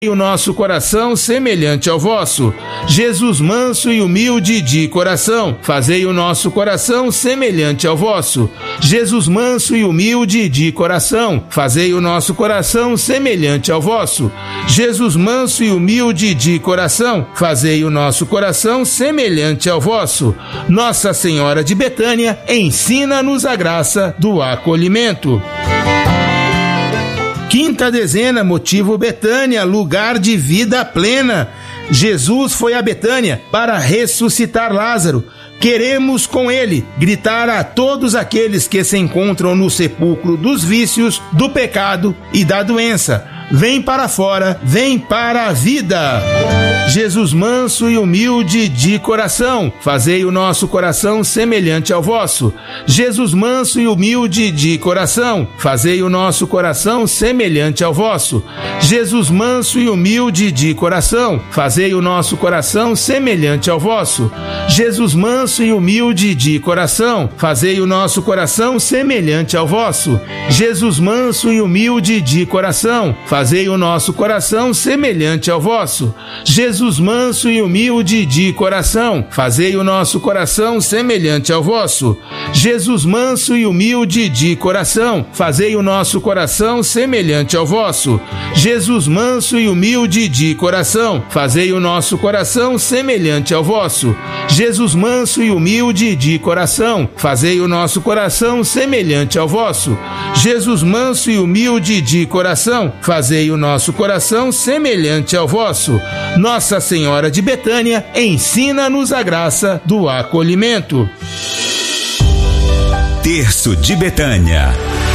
o nosso coração semelhante ao vosso. Jesus manso e humilde de coração, fazei o nosso coração semelhante ao vosso. Jesus manso e humilde de coração, fazei o nosso coração semelhante ao vosso. Jesus manso e humilde de coração, fazei o nosso coração semelhante ao vosso. Nossa Senhora de Betânia, ensina-nos a graça do acolhimento. Quinta dezena, motivo Betânia, lugar de vida plena. Jesus foi a Betânia para ressuscitar Lázaro. Queremos com ele gritar a todos aqueles que se encontram no sepulcro dos vícios, do pecado e da doença: vem para fora, vem para a vida. Jesus manso e humilde de coração, fazei o nosso coração semelhante ao vosso. Jesus manso e humilde de coração, fazei o nosso coração semelhante ao vosso. Jesus manso e humilde de coração, fazei o nosso coração semelhante ao vosso. Jesus manso e humilde de coração, fazei o nosso coração semelhante ao vosso. Jesus manso e humilde de coração, fazei o nosso coração semelhante ao vosso. Jesus manso e humilde de coração, fazei o nosso coração semelhante ao vosso. Jesus manso e humilde de coração, fazei o nosso coração semelhante ao vosso. Jesus manso e humilde de coração, fazei o nosso coração semelhante ao vosso. Jesus manso e humilde de coração, fazei o nosso coração semelhante ao vosso. Jesus manso e humilde de coração, fazei o nosso coração semelhante ao vosso. Nossa Senhora de Betânia, ensina-nos a graça do acolhimento. Terço de Betânia.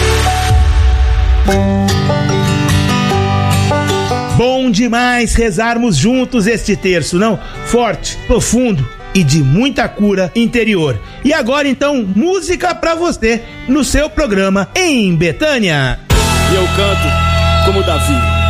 Bom demais rezarmos juntos este terço, não? Forte, profundo e de muita cura interior. E agora então, música pra você no seu programa Em Betânia. E eu canto como Davi.